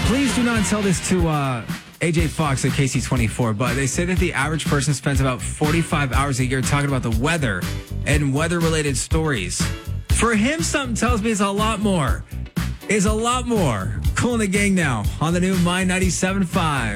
Please do not tell this to AJ Fox at KC24, but they say that the average person spends about 45 hours a year talking about the weather and weather-related stories. For him, something tells me it's a lot more. Cool in the Gang now on the new My 97.5.